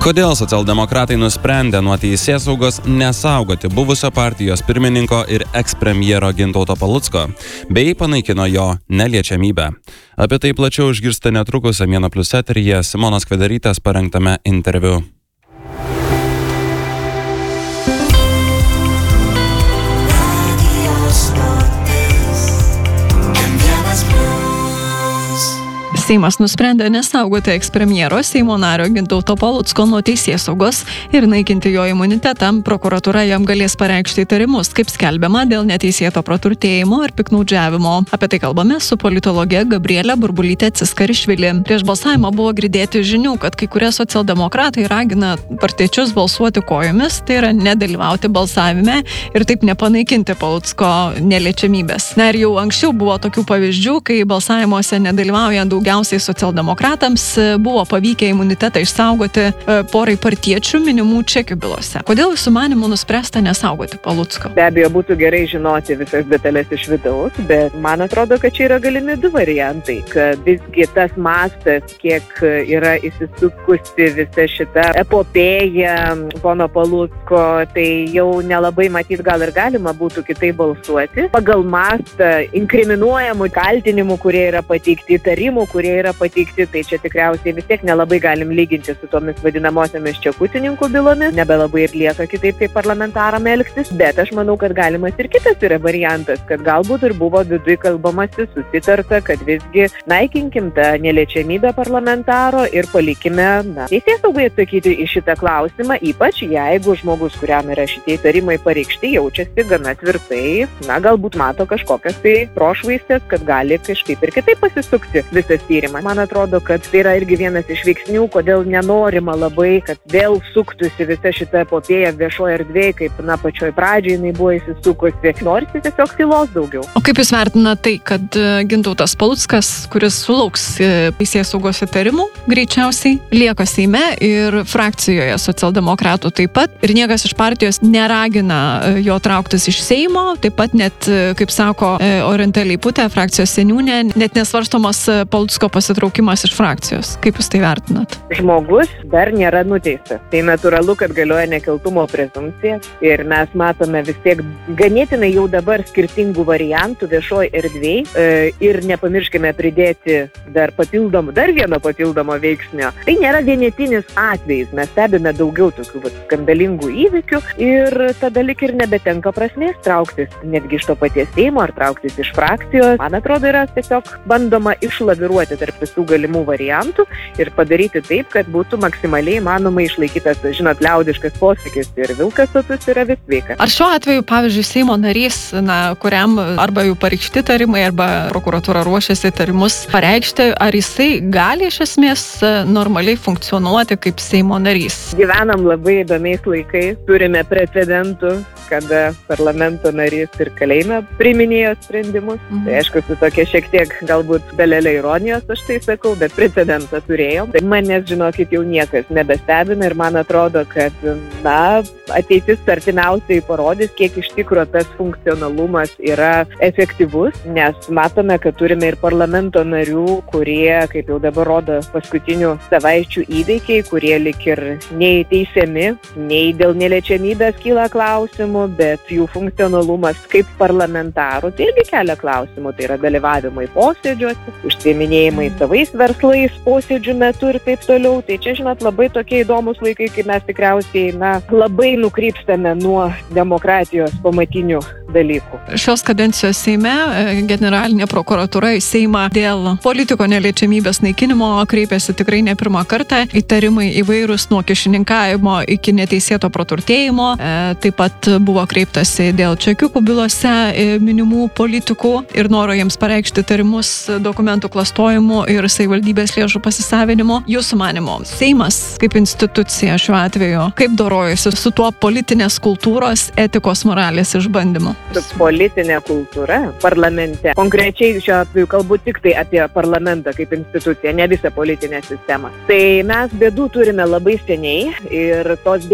Kodėl socialdemokratai nusprendė nuo teisėsaugos nesaugoti buvusio partijos pirmininko ir ekspremjero Gintauto Palucko, bei panaikino jo neliečiamybę? Apie tai plačiau išgirsite netrukus Mėnuo Plius eteryje Simonos Kvedarytės parengtame interviu. Seimas nusprendė nesaugoti ekspremjero Seimo nario Gintauto Palucko nuo teisėsaugos ir naikinti jo imunitetą. Prokuratūra jam galės pareikšti įtarimus, kaip skelbiama, dėl neteisėto praturtėjimo ir piktnaudžiavimo. Apie tai kalbame su politologe Gabrielė Burbulytė-Ciskarišvili. Prieš balsavimą buvo girdėti žinių, kad kai kurie socialdemokratai ragina partiečius balsuoti kojomis, tai yra nedalyvauti balsavime ir taip nepanaikinti Palucko neliečiamybės. Na ir jau anksčiau buvo tokių pavyzdžių, kai balsavimuose nedalyvaujant daugiausiai socialdemokratams buvo pavykę imunitetą išsaugoti porai partiečių minimų čekių bylose. Kodėl jūsų manymu nuspręsta nesaugoti Palucko? Be abejo, būtų gerai žinoti visas detalės iš vidaus, bet man atrodo, kad čia yra galimi du variantai, kad visgi tas mastas, kiek yra įsisukusi visa šita epopėja pono Palucko, tai jau nelabai matyt gal ir galima būtų kitaip balsuoti. Pagal mastą inkriminuojamų kaltinimų, kurie yra pateikti, įtarimų, kurie yra pateikti, tai čia tikriausiai vis tiek nelabai galim lyginti su tomis vadinamosiamis čekutininkų bylomis, nebelabai ir lieka kitaip kaip parlamentaram elgtis, bet aš manau, kad galimas ir kitas yra variantas, kad galbūt ir buvo viduj kalbamasi, susitarta, kad visgi naikinkim tą neliečiamybę parlamentaro ir palikime teisėsaugai atsakyti į šitą klausimą, ypač jeigu žmogus, kuriam yra šitie įtarimai pareikšti, jaučiasi gana tvirtai, galbūt mato kažkokias tai prošvaistės, kad gali kažkaip ir kitaip pasisukti visas tyrimas. Man atrodo, kad tai yra irgi vienas iš veiksnių, kodėl nenorima labai, kad vėl suktųsi visa šita epopėja viešoje erdvėje, kaip pačioj pradžiai jinai buvo įsisukusi. Norisi tiesiog tylos daugiau. O kaip jūs vertinate tai, kad Gintautas Paluckas, kuris sulauks teisėsaugos įtarimų, greičiausiai lieka Seime ir frakcijoje socialdemokratų taip pat, ir niekas iš partijos neragina jo trauktis iš Seimo, taip pat net, kaip sako Orinta Leiputė, frakcijos seniūnė, net nesvarstomas Palucko pasitraukimas iš frakcijos. Kaip jūs tai vertinat? Žmogus dar nėra nuteistas. Tai natūralu, kad galioja nekaltumo prezumpcija ir mes matome vis tiek ganėtinai jau dabar skirtingų variantų viešoj erdvėj ir nepamirškime pridėti dar vieno papildomo veiksnio. Tai nėra vienetinis atvejis. Mes stebime daugiau tokių skandalingų įvykių ir tada lik ir nebetenka prasmės trauktis netgi iš to paties Seimo ar trauktis iš frakcijos. Man atrodo, yra tiesiog bandoma išlaviruoti tarp visų galimų variantų ir padaryti taip, kad būtų maksimaliai įmanoma išlaikytas, liaudiškas posakis ir vilkas sotus yra vis sveikas. Ar šiuo atveju, pavyzdžiui, Seimo narys, kuriam arba jau pareikšti įtarimai, arba prokuratūra ruošiasi įtarimus pareikšti, ar jisai gali iš esmės normaliai funkcionuoti kaip Seimo narys? Gyvenam labai įdomiais laikais, turime precedentų, kada parlamento narys ir kalėjime priiminėjo sprendimus. Tai aišku, su tokia šiek tiek galbūt dalelė ironijos aš tai sakau, bet precedentą turėjom. Tai manęs, žinokit, jau niekas nebestebina ir man atrodo, kad ateitis artimiausiai parodys, kiek iš tikro tas funkcionalumas yra efektyvus, nes matome, kad turime ir parlamento narių, kurie, kaip jau dabar rodo paskutinių savaičių įvykiai, kurie lik ir nei teisiami, nei dėl neliečiamybės kyla klausimų, bet jų funkcionalumas kaip parlamentarų tai irgi kelia klausimų. Tai yra dalyvavimai posėdžiuose, užsiiminėjimai savais verslais posėdžių metu ir taip toliau. Tai čia, labai tokie įdomus laikai, kai mes tikriausiai labai nukrypstame nuo demokratijos pamatinių dalykų. Šios kadencijos Seime generalinė prokuratūra į Seimą dėl politiko neliečiamybės naikinimo kreipėsi tikrai ne pirmą kartą. Įtarimai įvairūs nuo kyšininkavimo iki neteisėto praturtėjimo. Taip pat buvo kreiptasi dėl čekiukų bylose minimų politikų ir noro jiems pareikšti įtarimus dokumentų klastojimu ir savivaldybės lėšų pasisavinimo. Jūsų manymu, Seimas kaip institucija šiuo atveju, kaip dorojasi su tuo politinės kultūros, etikos, moralės išbandymu? Politinė kultūra parlamente, konkrečiai šiuo atveju kalbu tik tai apie parlamentą kaip instituciją, ne visą politinę sistemą. Tai mes bėdų turime labai seniai ir tos